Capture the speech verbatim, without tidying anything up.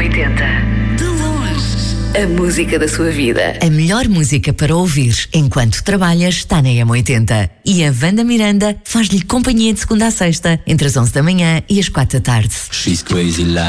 oitenta. De longe. A música da sua vida. A melhor música para ouvir enquanto trabalhas está na M oitenta. E a Wanda Miranda faz-lhe companhia de segunda a sexta, entre as onze da manhã e as quatro da tarde. She's crazy like